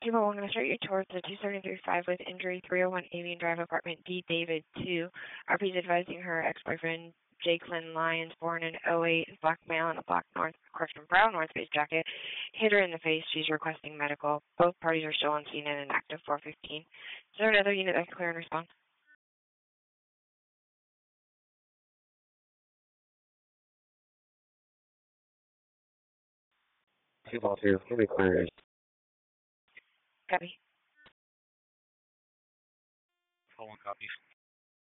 People, I'm going to start you towards the 273.5 with injury 301 Avian Drive, apartment D, David 2. RP's advising her ex-boyfriend, Jake Lynn Lyons, born in '08, black male in a brown North Face jacket, hit her in the face. She's requesting medical. Both parties are still on scene and an active 415. Is there another unit that can clear and respond? 2-2, give me clearance. Copy. 4-1 copy.